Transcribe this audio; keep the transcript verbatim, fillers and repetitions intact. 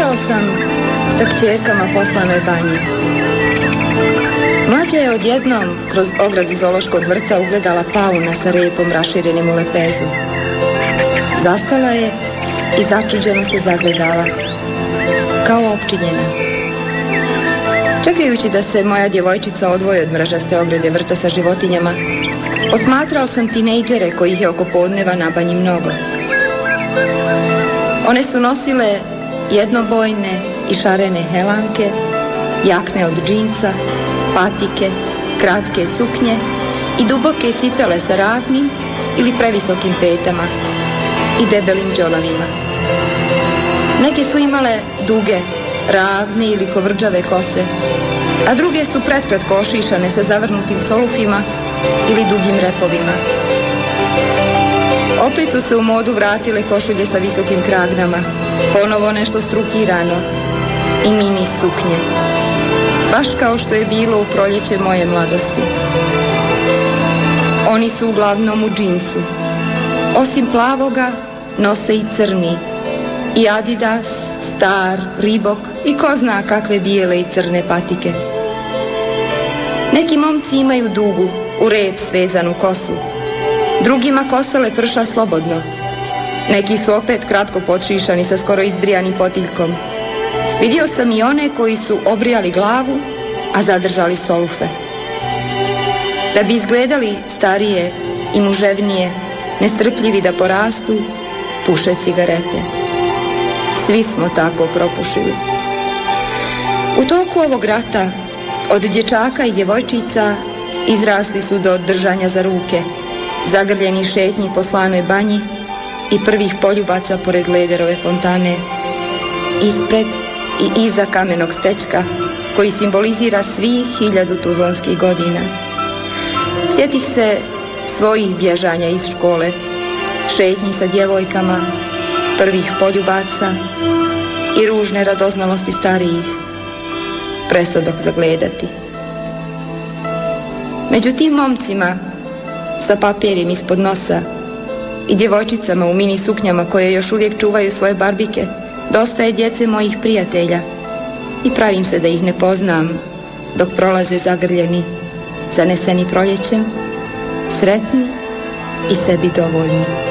Šetao sam sa kćerkama poslanoj banji. Mlađa je odjednom kroz ogradu zoološkog vrta ugledala pauna sa repom raširenim u lepezu. Zastala je i začuđeno se zagledala, kao opčinjena. Čekajući da se moja djevojčica odvoji od mražaste ograde vrta sa životinjama, osmatrao sam tinejdžere kojih je oko podneva na banji mnogo. One su nosile jednobojne i šarene helanke, jakne od džinsa, patike, kratke suknje i duboke cipele sa ravnim ili previsokim petama i debelim đonovima. Neke su imale duge, ravne ili kovrđave kose, a druge su pretkratko ošišane sa zavrnutim solufima ili dugim repovima. Opet su se u modu vratile košulje sa visokim kragnama, ponovo nešto strukirano i mini suknje, baš kao što je bilo u proljeće moje mladosti. Oni su uglavnom u džinsu. Osim plavoga, nose i crni, i Adidas, Star, Reebok i ko zna kakve bijele i crne patike. Neki momci imaju dugu, u rep svezanu kosu, drugima kosa leprša slobodno. Neki su opet kratko podšišani sa skoro izbrijanim potiljkom. Vidio sam i one koji su obrijali glavu, a zadržali solufe. Da bi izgledali starije i muževnije, nestrpljivi da porastu, puše cigarete. Svi smo tako propušili. U toku ovog rata od dječaka i djevojčica izrasli su do držanja za ruke, zagrljeni šetnji po slanoj banji i prvih poljubaca pored Lederove fontane, ispred i iza kamenog stečka koji simbolizira svih hiljadu tuzlanskih godina. Sjetih se svojih bježanja iz škole, šetnji sa djevojkama, prvih poljubaca i ružne radoznalosti starijih. Presadoh zagledati. Među tim momcima sa papirjem ispod nosa i djevojčicama u mini suknjama koje još uvijek čuvaju svoje barbike, dosta je djece mojih prijatelja i pravim se da ih ne poznam dok prolaze zagrljeni, zaneseni proljećem, sretni i sebi dovoljni.